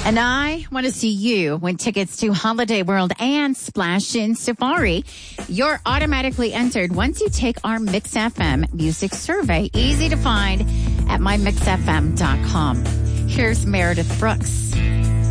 And I want to see you win tickets to Holiday World and Splash in Safari. You're automatically entered once you take our Mix FM music survey. Easy to find at mymixfm.com. Here's Meredith Brooks.